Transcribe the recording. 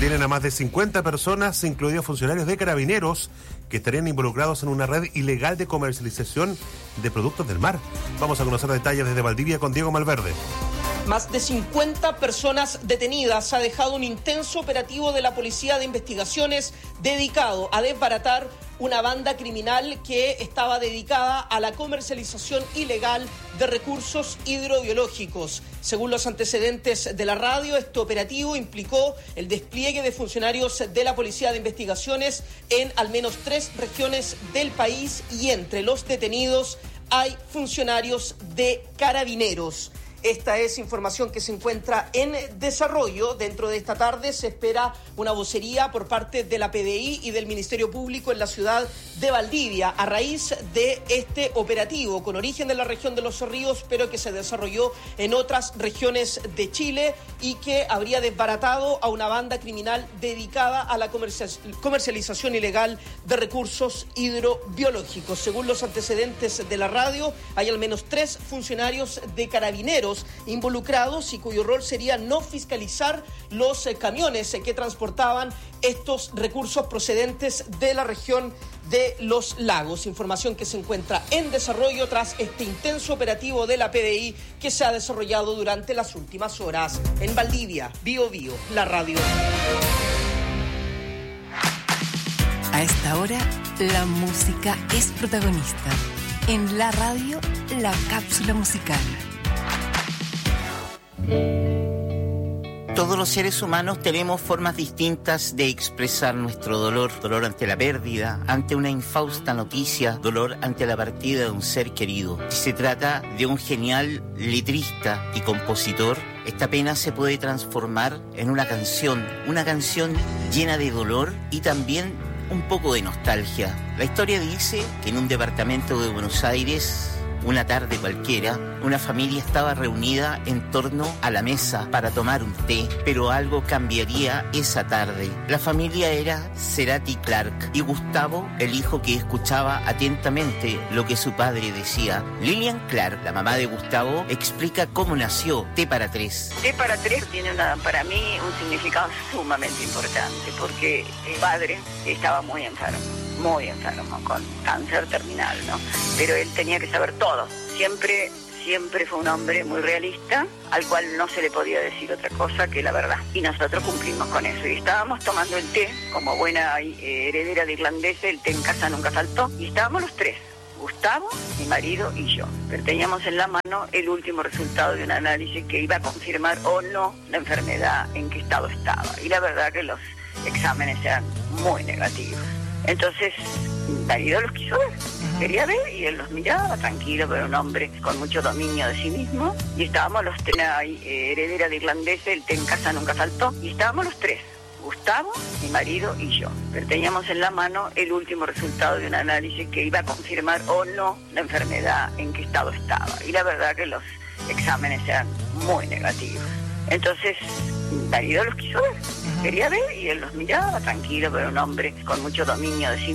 Detienen a más de 50 personas, incluidos funcionarios de Carabineros, que estarían involucrados en una red ilegal de comercialización de productos del mar. Vamos a conocer detalles desde Valdivia con Diego Malverde. Más de 50 personas detenidas ha dejado un intenso operativo de la Policía de Investigaciones dedicado a desbaratar una banda criminal que estaba dedicada a la comercialización ilegal de recursos hidrobiológicos. Según los antecedentes de la radio, este operativo implicó el despliegue de funcionarios de la Policía de Investigaciones en al menos 3 regiones del país y entre los detenidos hay funcionarios de Carabineros. Esta es información que se encuentra en desarrollo. Dentro de esta tarde se espera una vocería por parte de la PDI y del Ministerio Público en la ciudad de Valdivia a raíz de este operativo con origen en la región de Los Ríos, pero que se desarrolló en otras regiones de Chile y que habría desbaratado a una banda criminal dedicada a la comercialización ilegal de recursos hidrobiológicos. Según los antecedentes de la radio, hay al menos 3 funcionarios de Carabineros involucrados y cuyo rol sería no fiscalizar los camiones que transportaban estos recursos procedentes de la región de Los Lagos. Información que se encuentra en desarrollo tras este intenso operativo de la PDI que se ha desarrollado durante las últimas horas. En Valdivia, Bio Bio, la radio. A esta hora, la música es protagonista. En la radio, la cápsula musical. Todos los seres humanos tenemos formas distintas de expresar nuestro dolor. Dolor ante la pérdida, ante una infausta noticia, dolor ante la partida de un ser querido. Si se trata de un genial letrista y compositor, esta pena se puede transformar en una canción llena de dolor y también un poco de nostalgia. La historia dice que en un departamento de Buenos Aires, una tarde cualquiera, una familia estaba reunida en torno a la mesa para tomar un té, pero algo cambiaría esa tarde. La familia era Cerati Clark y Gustavo, el hijo que escuchaba atentamente lo que su padre decía. Lilian Clark, la mamá de Gustavo, explica cómo nació Té para Tres. Té para Tres tiene para mí un significado sumamente importante porque el padre estaba muy enfermo, con cáncer terminal, ¿no? Pero él tenía que saber todo. Siempre fue un hombre muy realista, al cual no se le podía decir otra cosa que la verdad. Y nosotros cumplimos con eso. Y estábamos tomando el té, como buena heredera de irlandesa, el té en casa nunca faltó. Y estábamos los 3, Gustavo, mi marido y yo. Pero teníamos en la mano el último resultado de un análisis que iba a confirmar o no la enfermedad en qué estado estaba. Y la verdad que los exámenes eran muy negativos. Entonces, mi marido los quiso ver, quería ver y él los miraba tranquilo, pero un hombre con mucho dominio de sí mismo. Y estábamos los 3, heredera de irlandesa, el té en casa nunca faltó. Y estábamos los 3, Gustavo, mi marido y yo. Pero teníamos en la mano el último resultado de un análisis que iba a confirmar o no la enfermedad en qué estado estaba. Y la verdad que los exámenes eran muy negativos. Entonces, mi marido los quiso ver, quería ver y él los miraba tranquilo, pero un hombre con mucho dominio de sí